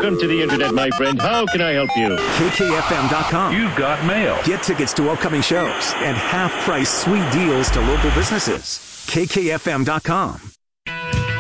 Welcome to the internet, my friend. How can I help you? KKFM.com. You've got mail. Get tickets to upcoming shows and half-price sweet deals to local businesses. KKFM.com.